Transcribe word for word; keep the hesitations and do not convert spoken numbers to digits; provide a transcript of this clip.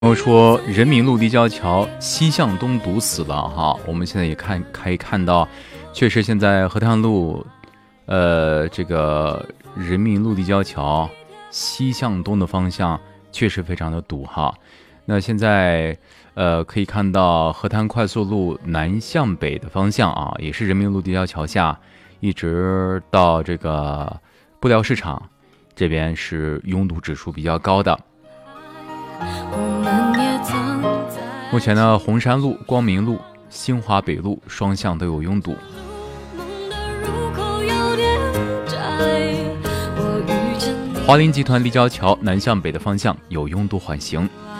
然后说人民路立交桥西向东堵死了哈，我们现在也看可以看到，确实现在河滩路，呃，这个人民路立交桥西向东的方向确实非常的堵哈。那现在呃可以看到河滩快速路南向北的方向啊，也是人民路立交桥下，一直到这个布料市场这边是拥堵指数比较高的。目前呢，红山路、光明路、新华北路双向都有拥堵。华林集团立交桥南向北的方向有拥堵缓行。